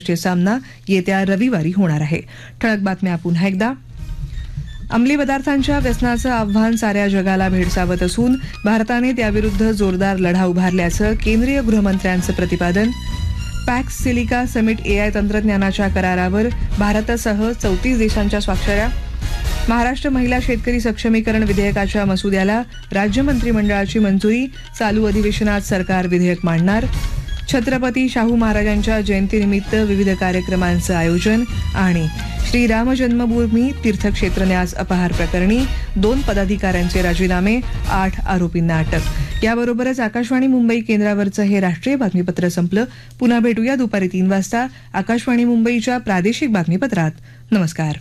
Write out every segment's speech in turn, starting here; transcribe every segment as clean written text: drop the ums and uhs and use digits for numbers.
सामना येत्या रविवारी होणार आहे. ठळक बातम्या पुन्हा एकदा. अंमली पदार्थांच्या व्यसनाचं आव्हान साऱ्या जगाला भेडसावत असून भारताने त्याविरुद्ध जोरदार लढा उभारल्याचं केंद्रीय गृहमंत्र्यांचं प्रतिपादन. पॅक्स सिलिका समिट AI तंत्रज्ञानाच्या करारावर भारतासह 34 देशांच्या स्वाक्षऱ्या. महाराष्ट्र महिला शेतकरी सक्षमीकरण विधेयकाच्या मसुद्याला राज्य मंत्रिमंडळाची मंजुरी. चालू अधिवेशनात सरकार विधेयक मांडणार. छत्रपती शाहू महाराजांच्या जयंतीनिमित्त विविध कार्यक्रमांचं आयोजन. आणि श्रीराम जन्मभूमी तीर्थक्षेत्र न्यास अपहार प्रकरणी 2 पदाधिकाऱ्यांचे राजीनामे, 8 आरोपींना अटक. याबरोबरच आकाशवाणी मुंबई केंद्रावरचं हे राष्ट्रीय बातमीपत्र संपलं. पुन्हा भेटूया दुपारी 3 वाजता आकाशवाणी मुंबईच्या प्रादेशिक बातमीपत्रात. नमस्कार.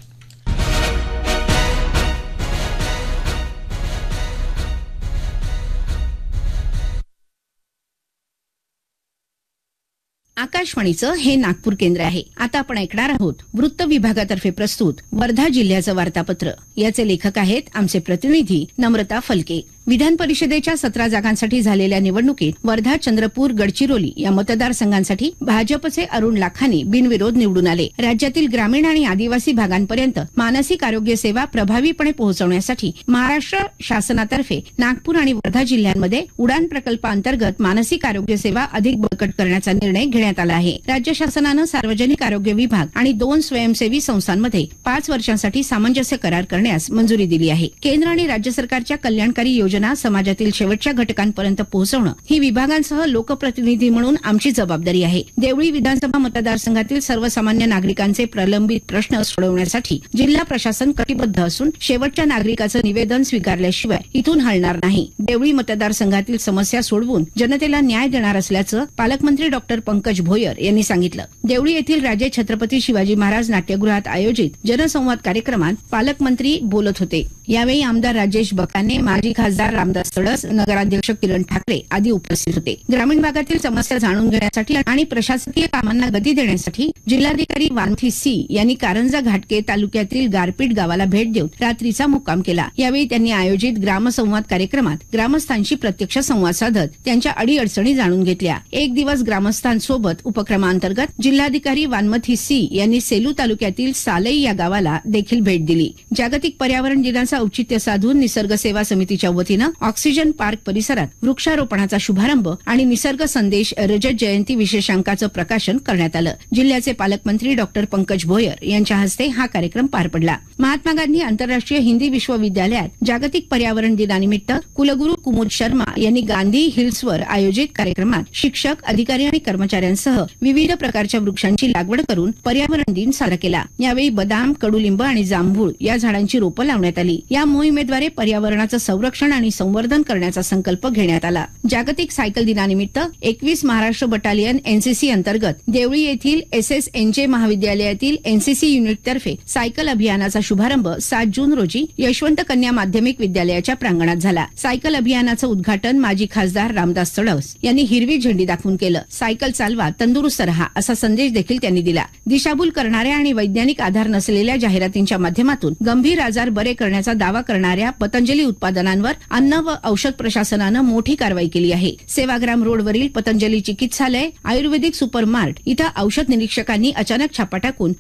आकाशवाणीचं हे नागपूर केंद्र आहे. आता आपण ऐकणार आहोत वृत्त विभागातर्फे प्रस्तुत वर्धा जिल्ह्याचं वार्तापत्र. याचे लेखक आहेत आमचे प्रतिनिधी नम्रता फलके. विधान परिषदेच्या 17 जागांसाठी झालेल्या निवडणुकीत वर्धा, चंद्रपूर, गडचिरोली या मतदारसंघांसाठी भाजपचे अरुण लाखानी बिनविरोध निवडून आले. राज्यातील ग्रामीण आणि आदिवासी भागांपर्यंत मानसिक आरोग्य सेवा प्रभावीपणे पोहोचवण्यासाठी महाराष्ट्र शासनातर्फे नागपूर आणि वर्धा जिल्ह्यांमध्ये उडान प्रकल्पाअंतर्गत मानसिक आरोग्य सेवा अधिक बळकट करण्याचा निर्णय घेण्यात आला आहे. राज्य शासनानं सार्वजनिक आरोग्य विभाग आणि 2 स्वयंसेवी संस्थांमध्ये 5 वर्षांसाठी सामंजस्य करार करण्यास मंजुरी दिली आहे. केंद्र आणि राज्य सरकारच्या कल्याणकारी योजना समाजातील शेवटच्या घटकांपर्यंत पोहोचवणं ही विभागांसह लोकप्रतिनिधी म्हणून आमची जबाबदारी आहे. देवळी विधानसभा मतदारसंघातील सर्वसामान्य नागरिकांचे प्रलंबित प्रश्न सोडवण्यासाठी जिल्हा प्रशासन कटिबद्ध असून शेवटच्या नागरिकाचं निवेदन स्वीकारल्याशिवाय इथून हलणार नाही. देवळी मतदारसंघातील समस्या सोडवून जनतेला न्याय देणार असल्याचं पालकमंत्री डॉक्टर पंकज भोयर यांनी सांगितलं. देवळी येथील राजे छत्रपती शिवाजी महाराज नाट्यगृहात आयोजित जनसंवाद कार्यक्रमात पालकमंत्री बोलत होते. यावेळी आमदार राजेश बकाने, माजी खासदार रामदास तडस, नगराध्यक्ष किरण ठाकरे आदी उपस्थित होते. ग्रामीण भागातील समस्या जाणून घेण्यासाठी आणि प्रशासकीय कामांना गती देण्यासाठी जिल्हाधिकारी वानथी सी यांनी कारंजा घाटके तालुक्यातील गारपीट गावाला भेट देऊन रात्रीचा मुक्काम केला. यावेळी त्यांनी आयोजित ग्रामसंवाद कार्यक्रमात ग्रामस्थांशी प्रत्यक्ष संवाद साधत त्यांच्या अडीअडचणी जाणून घेतल्या. एक दिवस ग्रामस्थांसोबत उपक्रमांतर्गत जिल्हाधिकारी वानमथी सी यांनी सेलू तालुक्यातील सालई या गावाला देखील भेट दिली. जागतिक पर्यावरण दिनाचं औचित्य साधून निसर्ग सेवा समितीच्या वतीनं ऑक्सिजन पार्क परिसरात वृक्षारोपणाचा शुभारंभ आणि निसर्ग संदेश रजत जयंती विशेषांकाचं प्रकाशन करण्यात आलं. जिल्ह्याचे पालकमंत्री डॉक्टर पंकज भोयर यांच्या हस्ते हा कार्यक्रम पार पडला. महात्मा गांधी आंतरराष्ट्रीय हिंदी विश्वविद्यालयात जागतिक पर्यावरण दिनानिमित्त कुलगुरू कुमुद शर्मा यांनी गांधी हिल्सवर आयोजित कार्यक्रमात शिक्षक, अधिकारी आणि कर्मचाऱ्यांसह विविध प्रकारच्या वृक्षांची लागवड करून पर्यावरण दिन साजरा केला. यावेळी बदाम, कडुलिंब आणि जांभूळ या झाडांची रोपं लावण्यात आली. या मोहिमेद्वारे पर्यावरणाचं संरक्षण आणि संवर्धन करण्याचा संकल्प घेण्यात आला. जागतिक सायकल दिनानिमित्त 21 महाराष्ट्र बटालियन NCC अंतर्गत देवळी येथील SSNJ महाविद्यालयातील NCC युनिटतर्फे सायकल अभियानाचा शुभारंभ 7 जून रोजी यशवंत कन्या माध्यमिक विद्यालयाच्या प्रांगणात झाला. सायकल अभियानाचं उद्घाटन माजी खासदार रामदास तडस यांनी हिरवी झेंडी दाखवून केलं. सायकल चालवा, तंदुरुस्त रहा असा संदेश देखील त्यांनी दिला. दिशाभूल करणाऱ्या आणि वैज्ञानिक आधार नसलेल्या जाहिरातींच्या माध्यमातून गंभीर आजार बरे करण्याचा दावा करणाऱ्या पतंजली उत्पादनांवर अन्न व औषध प्रशासनानं मोठी कारवाई केली आहे. सेवाग्राम रोडवरील पतंजली चिकित्सालय, आयुर्वेदिक सुपरमार्ट इथं औषध निरीक्षकांनी अचानक छापा टाकून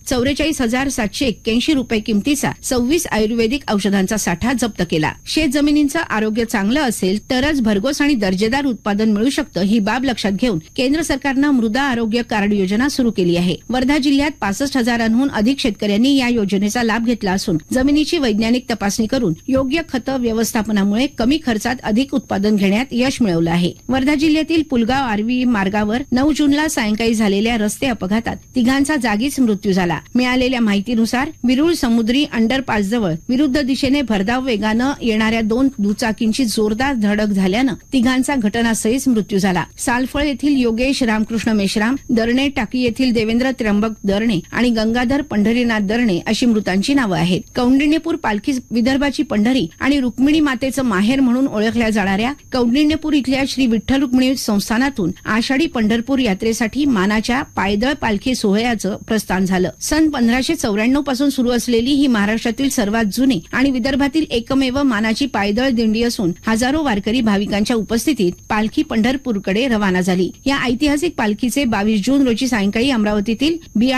44,781 रुपये किमतीचा 26 आयुर्वेदिक औषधांचा साठा जप्त केला. शेत जमिनींचं आरोग्य चांगलं असेल तरच भरघोस आणि दर्जेदार उत्पादन मिळू शकतं ही बाब लक्षात घेऊन केंद्र सरकारनं मृदा आरोग्य कार्ड योजना सुरू केली आहे. वर्धा जिल्ह्यात 65,000हून अधिक शेतकऱ्यांनी या योजनेचा लाभ घेतला असून जमिनीची वैज्ञानिक तपासणी करून योग्य खतं व्यवस्थापनामुळे कमी खर्चात अधिक उत्पादन घेण्यात यश मिळवलं आहे. वर्धा जिल्ह्यातील पुलगाव आर्वी मार्गावर 9 जूनला सायंकाळी झालेल्या रस्ते अपघातात तिघांचा जागीच मृत्यू झाला. मिळालेल्या माहितीनुसार विरुळ समुद्री अंडरपासजवळ विरुद्ध दिशेने भरधाव वेगानं येणाऱ्या 2 दुचाकींची जोरदार धडक झाल्यानं तिघांचा घटनास्थळीच मृत्यू झाला. सालफळ येथील योगेश रामकृष्ण मेश्राम दरणे, टाकी येथील देवेंद्र त्र्यंबक दरणे आणि गंगाधर पंढरीनाथ दरणे अशी मृतांची नावं आहेत. कौंडिण्यपूर पालखी विदर्भाची पंढरी आणि रुक्मिणी मातेचं माहेर म्हणून ओळखल्या जाणाऱ्या कौंडिण्यपूर इथल्या श्री विठ्ठल रुक्मिणी संस्थानातून आषाढी पंढरपूर यात्रेसाठी मानाच्या पायदळ पालखी सोहळ्याचं प्रस्थान झालं. सन 1594 पासून सुरू असलेली ही महाराष्ट्रातील सर्वात जुनी आणि विदर्भातील एकमेव मानाची पायदळ दिंडी असून हजारो वारकरी भाविकांच्या उपस्थितीत पालखी पंढरपूरकडे रवाना झाली. या ऐतिहासिक पालखीचे 22 जून रोजी सायंकाळी अमरावतीतील